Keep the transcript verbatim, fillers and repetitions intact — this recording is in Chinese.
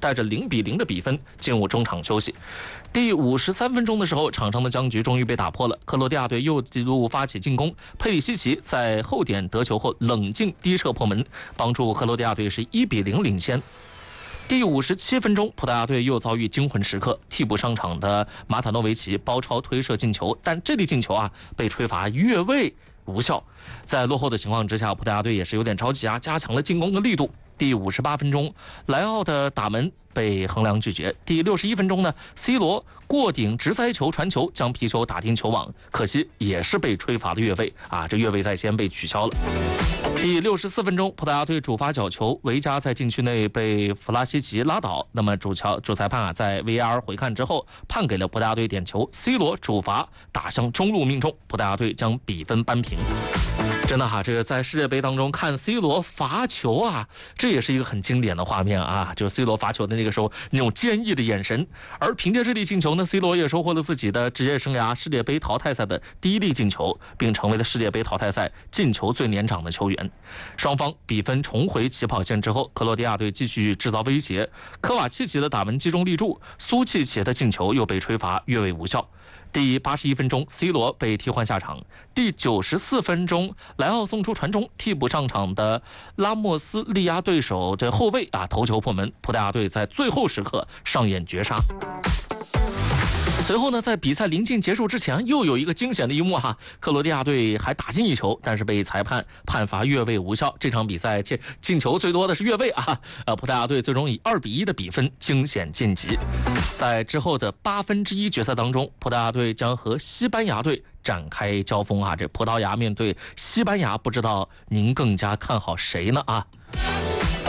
带着零比零的比分进入中场休息。第五十三分钟的时候，场上的僵局终于被打破了。克罗地亚队又一路发起进攻，佩里西奇在后点得球后冷静低射破门，帮助克罗地亚队是一比零领先。第五十七分钟，葡萄牙队又遭遇惊魂时刻，替补上场的马塔诺维奇包抄推射进球，但这粒进球啊被吹罚越位无效。在落后的情况之下，葡萄牙队也是有点着急啊，加强了进攻的力度。第五十八分钟，莱奥的打门被横梁拒绝。第六十一分钟呢 ，C 罗过顶直塞球传球，将皮球打进球网，可惜也是被吹罚的越位啊，这越位在先被取消了。第六十四分钟，葡萄牙队主罚角球，维加在禁区内被弗拉西奇拉倒。那么主裁主裁判啊，在 V R 回看之后，判给了葡萄牙队点球。C 罗主罚打向中路命中，葡萄牙队将比分扳平。真的哈，这个在世界杯当中看 C 罗罚球啊，这也是一个很经典的画面啊，就是 C 罗罚球的那个时候那种坚毅的眼神。而凭借这粒进球呢 ，C 罗也收获了自己的职业生涯世界杯淘汰赛的第一粒进球，并成为了世界杯淘汰赛进球最年长的球员。双方比分重回起跑线之后，克罗地亚队继续制造威胁，科瓦契奇的打门击中立柱，苏契奇的进球又被吹罚越位无效。第八十一分钟 ，C 罗被替换下场。第九十四分钟，莱奥送出传中，替补上场的拉莫斯力压对手的后卫啊，头球破门。葡萄牙队在最后时刻上演绝杀。随后呢，在比赛临近结束之前，又有一个惊险的一幕哈，克罗地亚队还打进一球，但是被裁判判罚越位无效。这场比赛进进球最多的是越位啊，呃，葡萄牙队最终以二比一的比分惊险晋级。在之后的八分之一决赛当中，葡萄牙队将和西班牙队展开交锋啊。这葡萄牙面对西班牙，不知道您更加看好谁呢啊？